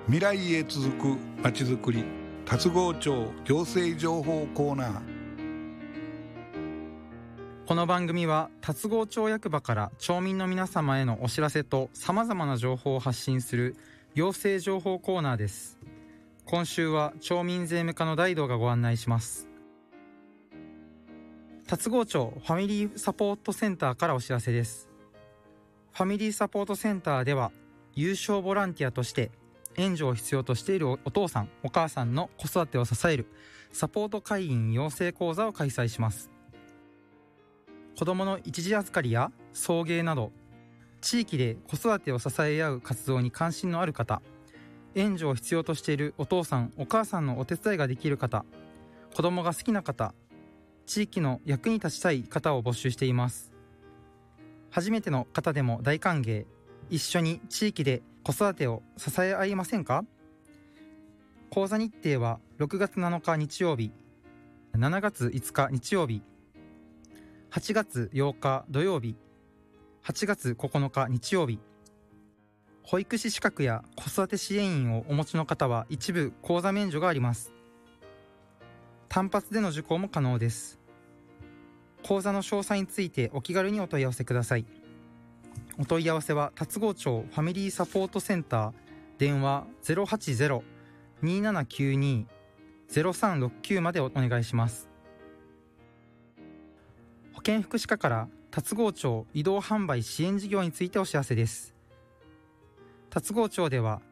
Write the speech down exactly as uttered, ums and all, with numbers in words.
未来へ続くまちづくり、龍郷町行政情報コーナー。 この番組は龍郷町役場から町民の皆様へのお知らせとさまざまな情報を発信する行政情報コーナーです。今週は町民税務課の大道がご案内します。龍郷町ファミリーサポートセンターからお知らせです。ファミリーサポートセンターでは有償ボランティアとして援助を必要としているお父さんお母さんの子育てを支えるサポート会員養成講座を開催します。子どもの一時預かりや送迎など地域で子育てを支え合う活動に関心のある方、援助を必要としているお父さんお母さんのお手伝いができる方、子どもが好きな方、地域の役に立ちたい方を募集しています。初めての方でも大歓迎。一緒に地域で子育てを支え合いませんか？講座日程はろくがつなのか日曜日、しちがついつか日曜日、はちがつようか土曜日、はちがつここのか日曜日。保育士資格や子育て支援員をお持ちの方は一部講座免除があります。単発での受講も可能です。講座の詳細についてお気軽にお問い合わせください。お問い合わせは龍郷町ファミリーサポートセンター、電話 ゼロはちゼロ にーななきゅうに ゼロさんろくきゅう までお願いします。保健福祉課から龍郷町移動販売支援事業についてお知らせです。龍郷町では